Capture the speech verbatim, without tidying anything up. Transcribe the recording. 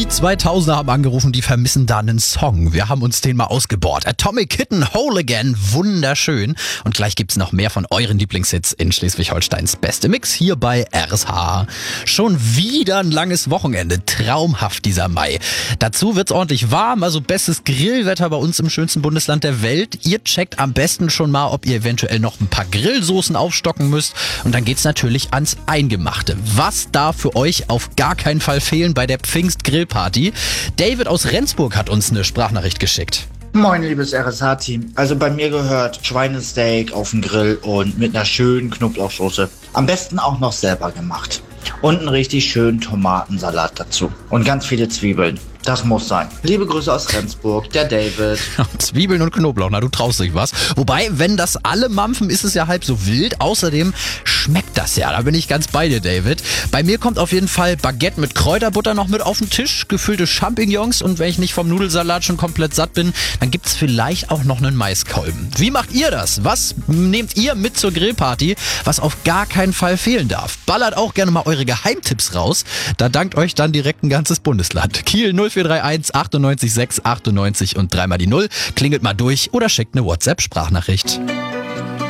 Die zweitausender haben angerufen, die vermissen da einen Song. Wir haben uns den mal ausgebohrt. Atomic Kitten, Whole Again, wunderschön. Und gleich gibt's noch mehr von euren Lieblingshits in Schleswig-Holsteins Beste Mix hier bei R S H. Schon wieder ein langes Wochenende. Traumhaft dieser Mai. Dazu wird's ordentlich warm, also bestes Grillwetter bei uns im schönsten Bundesland der Welt. Ihr checkt am besten schon mal, ob ihr eventuell noch ein paar Grillsoßen aufstocken müsst. Und dann geht's natürlich ans Eingemachte. Was darf für euch auf gar keinen Fall fehlen bei der Pfingst-Grillparty? David aus Rendsburg hat uns eine Sprachnachricht geschickt. Moin, liebes R S H-Team. Also bei mir gehört Schweinesteak auf dem Grill und mit einer schönen Knoblauchsoße. Am besten auch noch selber gemacht. Und einen richtig schönen Tomatensalat dazu. Und ganz viele Zwiebeln. Das muss sein. Liebe Grüße aus Rendsburg, der David. Zwiebeln und Knoblauch, na du traust dich was. Wobei, wenn das alle mampfen, ist es ja halb so wild. Außerdem schmeckt das ja, da bin ich ganz bei dir, David. Bei mir kommt auf jeden Fall Baguette mit Kräuterbutter noch mit auf den Tisch, gefüllte Champignons und wenn ich nicht vom Nudelsalat schon komplett satt bin, dann gibt's vielleicht auch noch einen Maiskolben. Wie macht ihr das? Was nehmt ihr mit zur Grillparty, was auf gar keinen Fall fehlen darf? Ballert auch gerne mal eure Geheimtipps raus. Da dankt euch dann direkt ein ganzes Bundesland. Kiel null vier drei eins achtundneunzig sechs achtundneunzig und dreimal die Null. Klingelt mal durch oder schickt eine WhatsApp-Sprachnachricht.